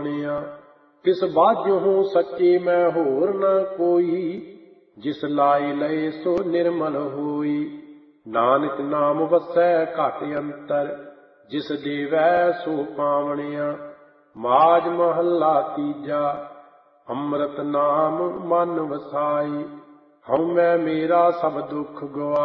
ਪਾਵਣਿਆ। ਤਿਸ ਬਾਝੁ ਸੱਚੇ ਮੈਂ ਹੋਰ ਨ ਕੋਈ, ਜਿਸ ਲਾਇ ਲਏ ਸੋ ਨਿਰਮਲ ਹੋਈ। ਨਾਨਕ ਨਾਮ ਵਸੈ ਘਟ ਅੰਤਰ, ਜਿਸ ਦੇਵੈ ਸੋ ਪਾਵਣਿਆ। ਮਾਝ ਮਹੱਲਾ ਤੀਜਾ। ਅੰਮ੍ਰਿਤ ਨਾਮ ਮਨ ਵਸਾਈ, ਹਉਮੈ ਮੇਰਾ ਸਭ ਦੁੱਖ ਗਵਾਈ।